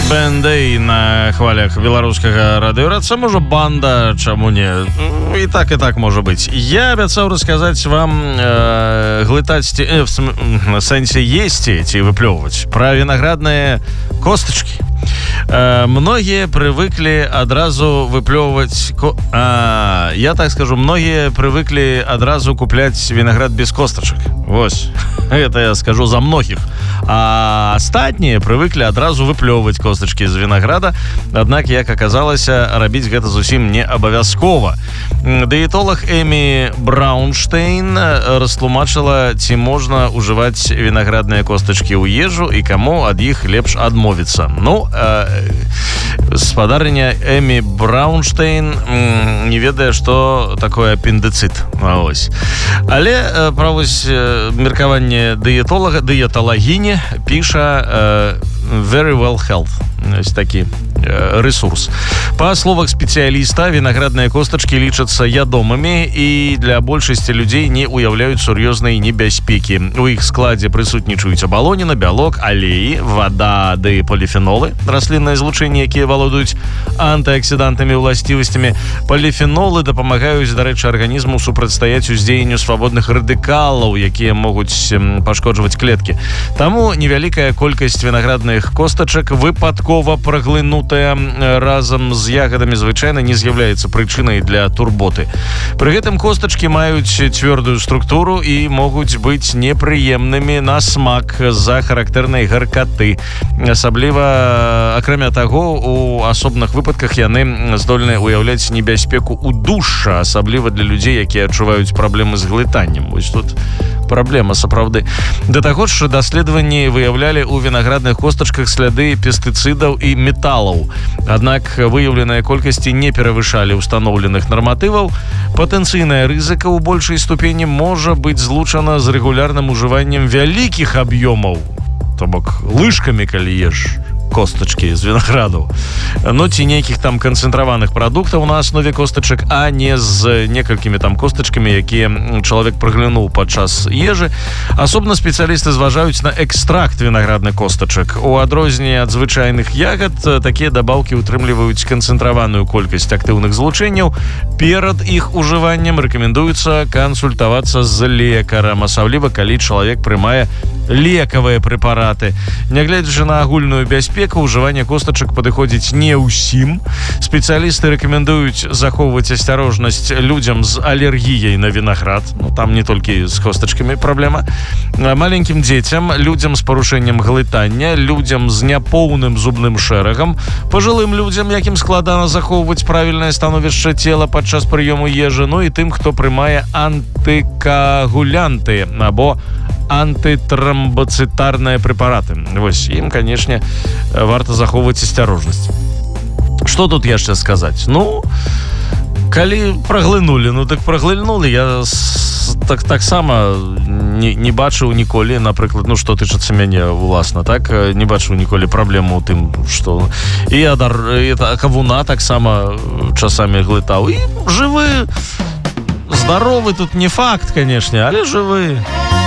Бэндэй на хвалях беларускага радыёраца, можа банда, чаму не, і так можа быць. Я абяцаў расказаць вам глытаць, в сэнсе есці ці выплёўваць пра вінаградныя костачкі. Многие привыкли одразу выплевывать... я так скажу, многие привыкли одразу куплять виноград без косточек. Вот. Это я скажу за многих. А остальные привыкли одразу выплевывать косточки из винограда. Однако, як аказалася, рабіць гэта зусім не абавязкова. Дыетолог Эмі Браунштейн растлумачыла, ці можна ўжываць виноградныя костачкі ў ежу і каму ад іх лепш адмовіцца. Ну, спадарня Эмі Браунштейн не ведае, што такое апендыцыт. Але пра вось меркаванне дыетолага, дыеталагіні піша Very Well Health. Есть такі ресурс. Па словах спецыяліста, вінаградныя костачкі лічацца ядомымі і для большасці людзей не ўяўляюць сур'ёзнай небяспекі. У іх складзе прысутнічаюць абалоніна, бялок, алеі, вада ды поліфенолы, раслінныя злучэнні, якія валодаюць антыаксідантнымі ўласцівасцямі. Поліфенолы дапамагаюць, дарэчы, арганізму супрацьстаяць уздзеянню свабодных радыкалаў, якія могуць пашкоджваць клеткі. Таму невялікая колькасць вінаградных костачак, выпадкова праглынутая разам з ягадамі, звычайна не з'яўляецца прычынай для турботы. Пры гэтым костачкі маюць цвёрдую структуру і могуць быць непрыемнымі на смак з-за характэрнай гаркаты. Асабліва, акрамя таго, у асобных выпадках яны здольны ўяўляць небяспеку ў душа, асабліва для людзей, якія адчуваюць праблемы з глытаннем. Вось тут праблема, сапраўды. Да таго ж, даследаванні выяўлялі ў вінаградных костачках сляды пестыцыдаў і металаў. Аднак выяўленыя колькасці не перавышалі ўстаноўленых нарматываў. Патэнцыйная рызыка ў большай ступені можа быць злучана з рэгулярным ужываннем вялікіх аб'ёмаў, то бок лыжкамі, калі еш костачкі з вінаграду, ну ці нейкіх там канцэнтраваных прадуктаў на аснове костачак, а не з некалькімі там костачкамі, якія чалавек праглынуў падчас ежы. Асобна спецыялісты зважаюць на экстракт вінаградных костачак. У адрозненне ад звычайных ягад, такія дабаўкі ўтрымліваюць канцэнтраваную колькасць актыўных злучэнняў. Перад іх ужываннем рэкамендуецца кансультавацца з лекарам, асабліва калі чалавек прымае лекавыя прэпараты. Нягледзячы на агульную бяспеку, ўжыванне костачак падыходзіць не ўсім. Спецыялісты рэкамендуюць захоўваць асцярожнасць людзям з алергіяй на вінаград. Ну, там не толькі з костачкамі праблема. Маленькім дзецям, людзям з парушэннем глытання, людзям з няпоўным зубным шэрагам, пажылым людзям, якім складана захоўваць правільнае становішча цела падчас прыёму ежы, ну і тым, хто прымае антыкаагулянты або антытрамбацытарныя прэпараты. Вось, ім, канешне, варта захоўваць асцярожнасць. Што тут яшчэ сказаць? Ну, калі праглынулі, ну так праглынулі. Я таксама не бачыў ніколі, напрыклад, ну, што тычыцца мяне уласна, так, не бачыў ніколі праблему ў тым, што і кавуна таксама часамі глытаў. І жывы, здаровы тут не факт, канешне, але жывы.